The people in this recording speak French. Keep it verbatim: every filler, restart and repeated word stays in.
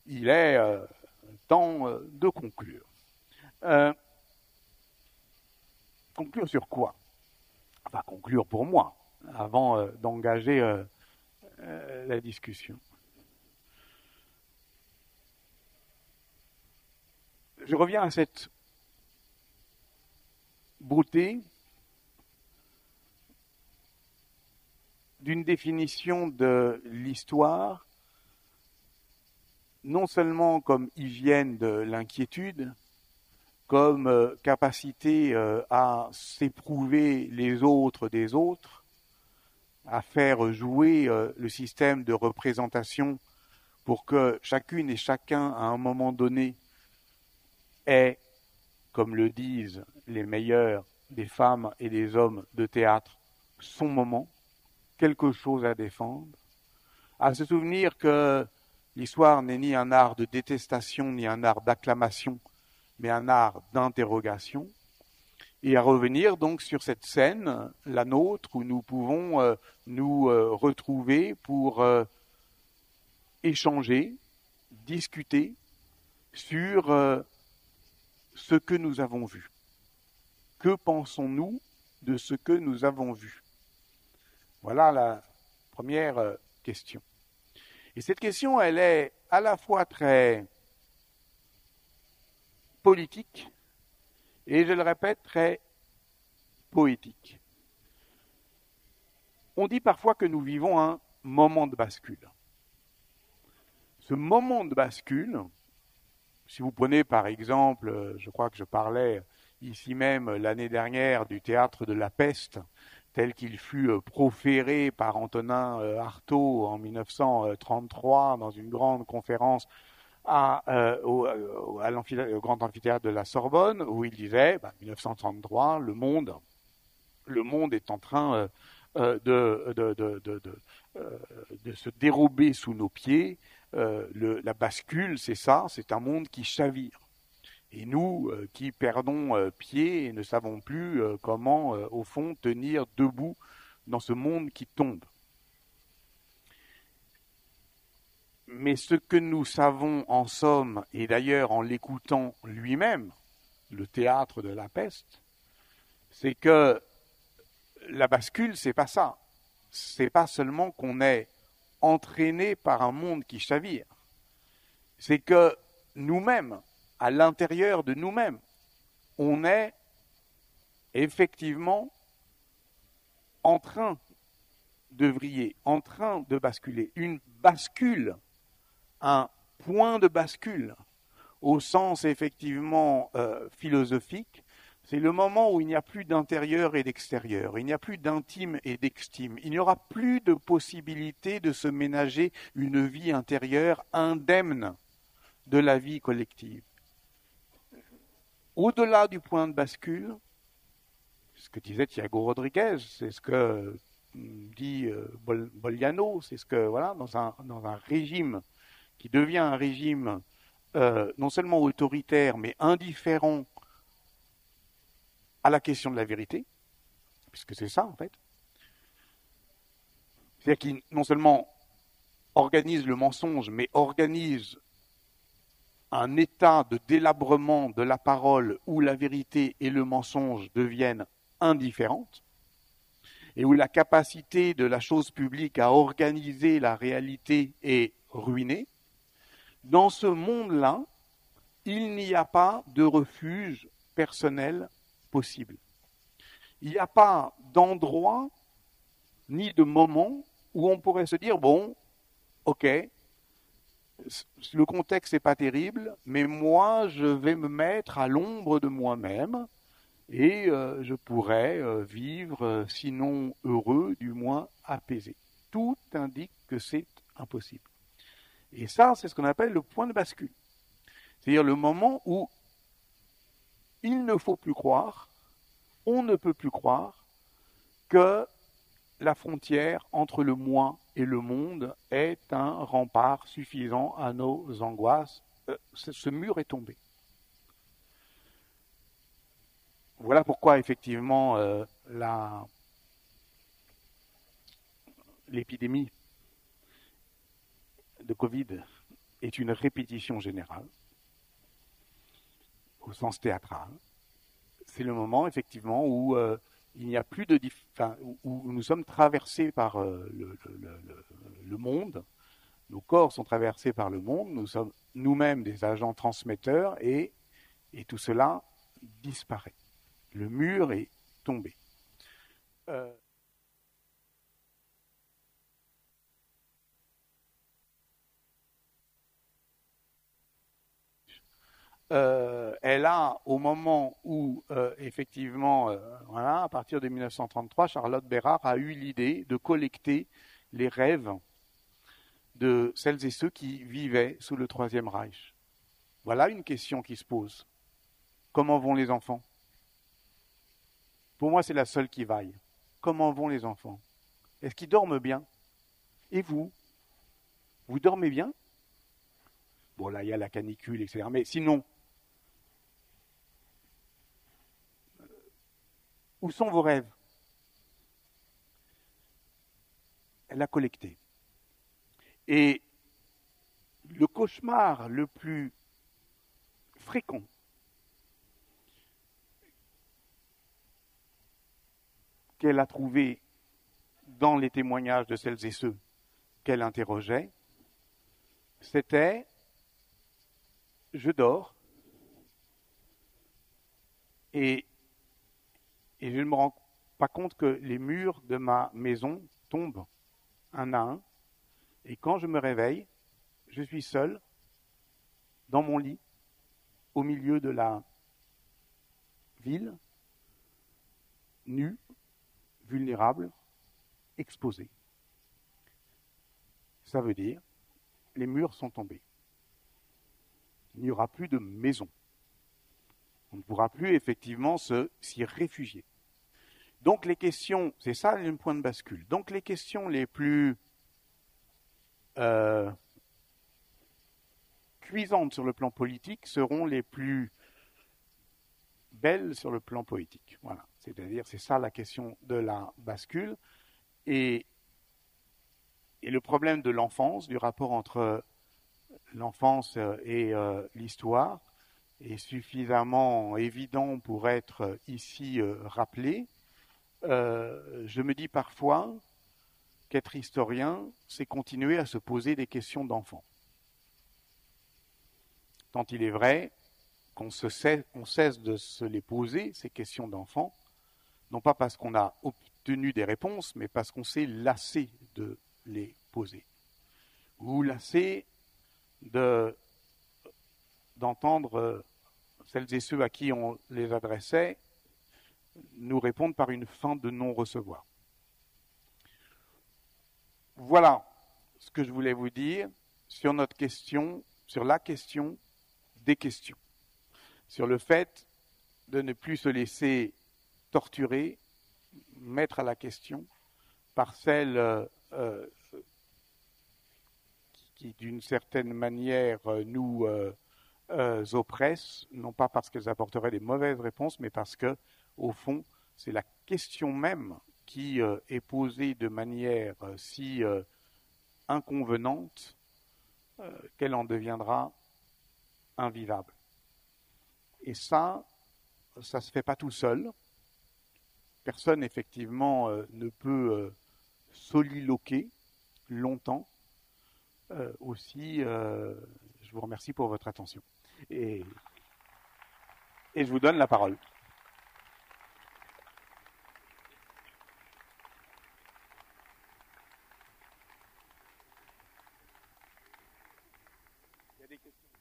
il est euh, temps euh, de conclure. Euh, conclure sur quoi? Enfin, conclure pour moi, avant euh, d'engager euh, euh, la discussion. Je reviens à cette beauté d'une définition de l'histoire, non seulement comme hygiène de l'inquiétude, comme euh, capacité euh, à s'éprouver les autres des autres, à faire jouer euh, le système de représentation pour que chacune et chacun, à un moment donné, ait, comme le disent les meilleurs des femmes et des hommes de théâtre, son moment, quelque chose à défendre, à se souvenir que l'histoire n'est ni un art de détestation, ni un art d'acclamation, mais un art d'interrogation, et à revenir donc sur cette scène, la nôtre, où nous pouvons euh, nous euh, retrouver pour euh, échanger, discuter sur euh, ce que nous avons vu. Que pensons-nous de ce que nous avons vu? Voilà la première euh, question. Et cette question, elle est à la fois très politique et, je le répète, très poétique. On dit parfois que nous vivons un moment de bascule. Ce moment de bascule, si vous prenez par exemple, je crois que je parlais ici même l'année dernière du théâtre de la peste, tel qu'il fut proféré par Antonin Artaud en mille neuf cent trente-trois dans une grande conférence à, euh, au, à au grand amphithéâtre de la Sorbonne, où il disait, bah, mille neuf cent trente-trois, le monde, le monde est en train euh, de, de, de, de, de, euh, de se dérober sous nos pieds. Euh, le, la bascule, c'est ça, c'est un monde qui chavire. Et nous, euh, qui perdons euh, pied et ne savons plus euh, comment, euh, au fond, tenir debout dans ce monde qui tombe. Mais ce que nous savons en somme, et d'ailleurs en l'écoutant lui-même, le théâtre de la peste, c'est que la bascule, c'est pas ça. C'est pas seulement qu'on est entraîné par un monde qui chavire. C'est que nous-mêmes, à l'intérieur de nous-mêmes, on est effectivement en train de vriller, en train de basculer. Une bascule, un point de bascule, au sens effectivement euh, philosophique, c'est le moment où il n'y a plus d'intérieur et d'extérieur, il n'y a plus d'intime et d'extime, il n'y aura plus de possibilité de se ménager une vie intérieure indemne de la vie collective. Au-delà du point de bascule, ce que disait Thiago Rodriguez, c'est ce que dit Bol- Boliano, c'est ce que, voilà, dans un, dans un régime qui devient un régime euh, non seulement autoritaire, mais indifférent à la question de la vérité, puisque c'est ça en fait. C'est-à-dire qu'il non seulement organise le mensonge, mais organise un état de délabrement de la parole où la vérité et le mensonge deviennent indifférentes, et où la capacité de la chose publique à organiser la réalité est ruinée. Dans ce monde-là, il n'y a pas de refuge personnel possible. Il n'y a pas d'endroit ni de moment où on pourrait se dire, bon, ok, le contexte n'est pas terrible, mais moi, je vais me mettre à l'ombre de moi-même et euh, je pourrais euh, vivre, euh, sinon heureux, du moins apaisé. Tout indique que c'est impossible. Et ça, c'est ce qu'on appelle le point de bascule. C'est-à-dire le moment où il ne faut plus croire, on ne peut plus croire que la frontière entre le moi et le monde est un rempart suffisant à nos angoisses. Euh, ce mur est tombé. Voilà pourquoi, effectivement, euh, la, l'épidémie de Covid est une répétition générale, au sens théâtral. C'est le moment, effectivement, où euh, il n'y a plus de... Dif... Enfin, où, où nous sommes traversés par euh, le, le, le, le monde. Nos corps sont traversés par le monde. Nous sommes nous-mêmes des agents transmetteurs et, et tout cela disparaît. Le mur est tombé. Euh... Euh, elle a, au moment où, euh, effectivement, euh, voilà, à partir de mille neuf cent trente-trois, Charlotte Bérard a eu l'idée de collecter les rêves de celles et ceux qui vivaient sous le Troisième Reich. Voilà une question qui se pose. Comment vont les enfants? Pour moi, c'est la seule qui vaille. Comment vont les enfants? Est-ce qu'ils dorment bien? Et vous? Vous dormez bien? Bon, là, il y a la canicule, et cetera. Mais sinon, où sont vos rêves? Elle a collecté. Et le cauchemar le plus fréquent qu'elle a trouvé dans les témoignages de celles et ceux qu'elle interrogeait, c'était « je dors et, et je ne me rends pas compte que les murs de ma maison tombent un à un, et quand je me réveille, je suis seul dans mon lit, au milieu de la ville, nu, vulnérable, exposé. » Ça veut dire, les murs sont tombés. Il n'y aura plus de maison. On ne pourra plus effectivement se, s'y réfugier. Donc les questions, c'est ça le point de bascule. Donc les questions les plus euh, cuisantes sur le plan politique seront les plus belles sur le plan poétique. Voilà. C'est-à-dire, c'est ça la question de la bascule. Et, et le problème de l'enfance, du rapport entre l'enfance et euh, l'histoire, est suffisamment évident pour être ici euh, rappelé. Euh, je me dis parfois qu'être historien, c'est continuer à se poser des questions d'enfant. Tant il est vrai qu'on se cesse, on cesse de se les poser, ces questions d'enfant, non pas parce qu'on a obtenu des réponses, mais parce qu'on s'est lassé de les poser. Ou lassé de, d'entendre celles et ceux à qui on les adressait nous répondre par une fin de non-recevoir. Voilà ce que je voulais vous dire sur notre question, sur la question des questions, sur le fait de ne plus se laisser torturer, mettre à la question par celles euh, euh, qui, d'une certaine manière, nous euh, euh, oppressent, non pas parce qu'elles apporteraient des mauvaises réponses, mais parce que, au fond, c'est la question même qui euh, est posée de manière euh, si euh, inconvenante euh, qu'elle en deviendra invivable. Et ça, ça ne se fait pas tout seul. Personne, effectivement, euh, ne peut euh, soliloquer longtemps. Euh, aussi, euh, je vous remercie pour votre attention. Et, et je vous donne la parole. Il y a des questions.